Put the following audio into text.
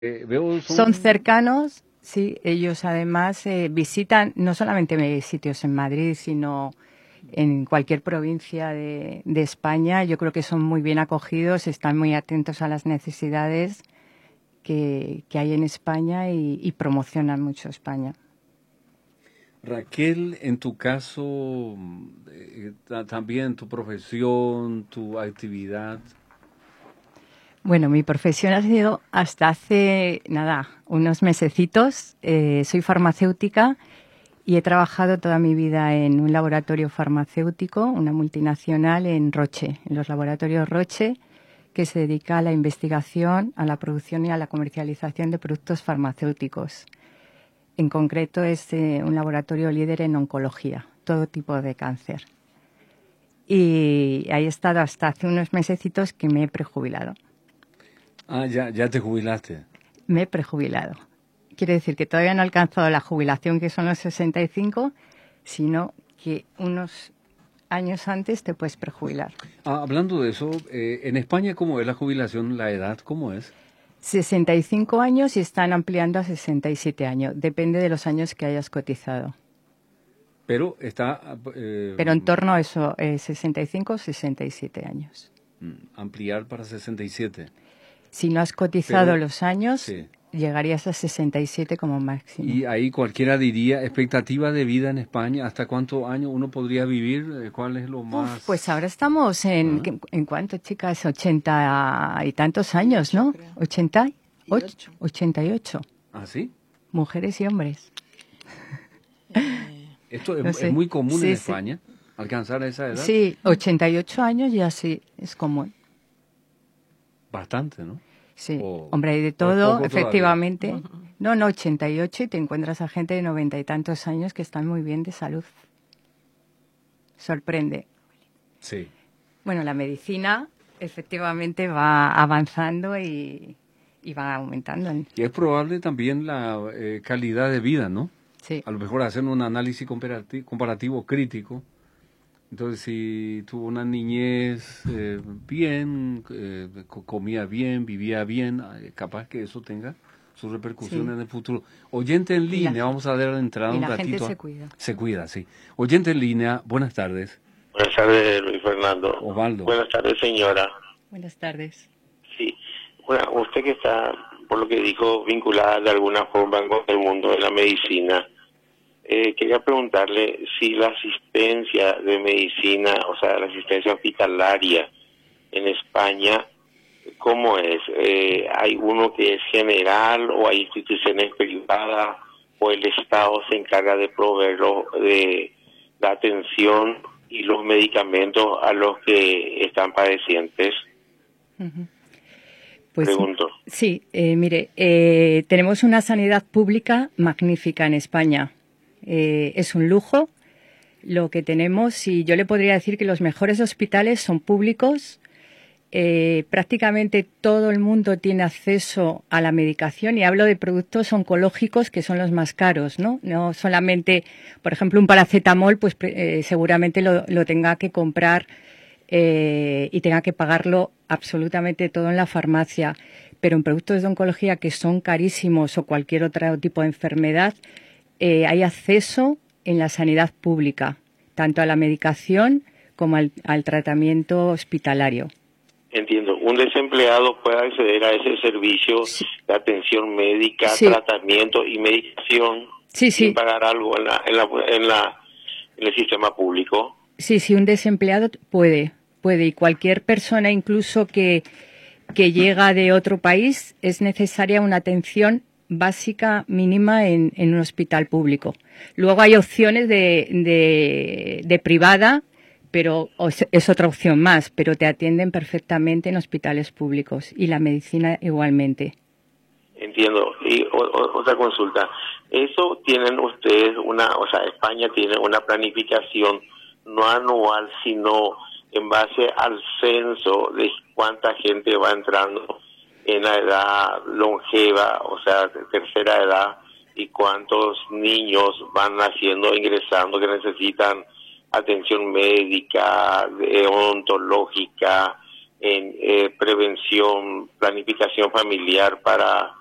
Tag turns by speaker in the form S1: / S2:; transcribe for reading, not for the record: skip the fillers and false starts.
S1: Veo
S2: Son
S1: son...
S2: cercanos, sí, ellos además visitan no solamente sitios en Madrid, sino en cualquier provincia de España. Yo creo que son muy bien acogidos, están muy atentos a las necesidades que hay en España y promocionan mucho España.
S1: Raquel, en tu caso, también tu profesión, tu actividad.
S2: Bueno, mi profesión ha sido hasta hace, nada, unos mesecitos. Soy farmacéutica y he trabajado toda mi vida en un laboratorio farmacéutico, una multinacional en Roche, en los laboratorios Roche, que se dedica a la investigación, a la producción y a la comercialización de productos farmacéuticos. En concreto es un laboratorio líder en oncología, todo tipo de cáncer. Y ahí he estado hasta hace unos mesecitos que me he prejubilado.
S1: Ah, ya te jubilaste.
S2: Me he prejubilado. Quiere decir que todavía no he alcanzado la jubilación, que son los 65, sino que unos años antes te puedes prejubilar.
S1: Hablando de eso, en España, ¿cómo es la jubilación? ¿La edad cómo es?
S2: 65 años y están ampliando a 67 años. Depende de los años que hayas cotizado.
S1: Pero está...
S2: Pero en torno a eso, 65 o 67 años.
S1: ampliar para 67.
S2: Si no has cotizado
S1: Pero,
S2: los años,
S1: sí.
S2: llegarías a 67 como máximo.
S1: Y ahí cualquiera diría, expectativa de vida en España, ¿hasta cuántos años uno podría vivir? ¿Cuál es lo más...?
S2: Pues ahora estamos en cuánto, chicas, 80 y tantos años, ¿no? 88. 88.
S1: ¿Ah, sí?
S2: Mujeres y hombres.
S1: Esto
S2: No sé.
S1: es muy común
S2: Sí,
S1: en
S2: sí.
S1: España, alcanzar esa edad.
S2: Sí, 88 años ya sí, es común.
S1: Bastante, ¿no?
S2: Sí,
S1: O-
S2: hombre, hay de
S1: o es
S2: todo,
S1: poco
S2: efectivamente. No, 88 y te encuentras a gente de 90 y tantos años que están muy bien de salud. Sorprende.
S1: Sí.
S2: Bueno, la medicina efectivamente va avanzando y va aumentando.
S1: Y es probable también la calidad de vida, ¿no?
S2: Sí,
S1: A lo mejor hacer un análisis comparativo crítico. Entonces, si tuvo una niñez bien, comía bien, vivía bien, capaz que eso tenga su repercusión
S2: Sí.
S1: en el futuro. Oyente en
S2: Y la
S1: línea, vamos a dar entrada
S2: y
S1: un
S2: la gente
S1: ratito.
S2: se cuida.
S1: Se cuida, sí. Oyente en línea, buenas tardes.
S3: Buenas tardes, Luis Fernando.
S1: Osvaldo.
S3: Buenas tardes, señora.
S2: Buenas tardes.
S3: Sí, bueno, usted que está, por lo que dijo, vinculada de alguna forma con el mundo de la medicina, quería preguntarle si la asistencia de medicina, o sea, la asistencia hospitalaria en España, ¿cómo es? ¿Hay uno que es general o hay instituciones privadas o el Estado se encarga de proveerlo de la atención y los medicamentos a los que están padecientes?
S2: Pues
S3: Pregunto.
S2: sí, mire, tenemos una sanidad pública magnífica en España. Es un lujo lo que tenemos y yo le podría decir que los mejores hospitales son públicos. Prácticamente todo el mundo tiene acceso a la medicación y hablo de productos oncológicos que son los más caros, ¿no? No solamente, por ejemplo, un paracetamol, pues seguramente lo tenga que comprar y tenga que pagarlo absolutamente todo en la farmacia. Pero en productos de oncología que son carísimos o cualquier otro tipo de enfermedad, hay acceso en la sanidad pública, tanto a la medicación como al tratamiento hospitalario.
S3: Entiendo. Un desempleado puede acceder a ese servicio
S2: Sí.
S3: de atención médica,
S2: Sí.
S3: tratamiento y medicación
S2: Sí,
S3: sin
S2: sí.
S3: pagar algo en el sistema público.
S2: Sí, un desempleado puede. Y cualquier persona, incluso que llega de otro país, es necesaria una atención básica mínima en un hospital público. Luego hay opciones de privada, pero es otra opción más, pero te atienden perfectamente en hospitales públicos y la medicina igualmente.
S3: Entiendo. Y otra consulta. ¿Eso tienen ustedes España tiene una planificación no anual, sino en base al censo de cuánta gente va entrando en la edad longeva, o sea, de tercera edad, y cuántos niños van naciendo, ingresando, que necesitan atención médica, odontológica, en prevención, planificación familiar para